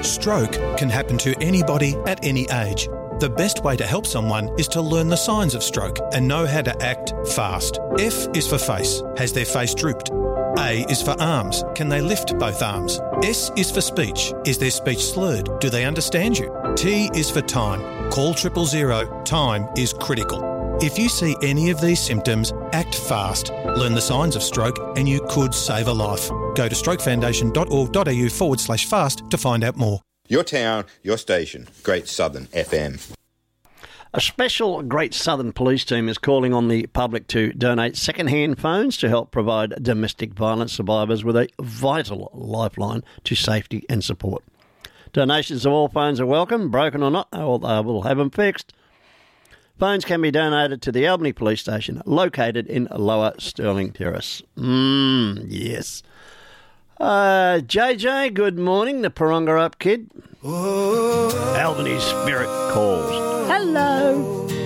Stroke can happen to anybody at any age. The best way to help someone is to learn the signs of stroke and know how to act fast. F is for face. Has their face drooped? A is for arms. Can they lift both arms? S is for speech. Is their speech slurred? Do they understand you? T is for time. Call 000. Time is critical. If you see any of these symptoms, act fast. Learn the signs of stroke and you could save a life. Go to strokefoundation.org.au/fast to find out more. Your town, your station, Great Southern FM. A special Great Southern Police team is calling on the public to donate second-hand phones to help provide domestic violence survivors with a vital lifeline to safety and support. Donations of all phones are welcome, broken or not, or they will have them fixed. Phones can be donated to the Albany Police Station, located in Lower Stirling Terrace. Yes. JJ, good morning. The Paronga Up Kid. Albany Spirit calls. Hello.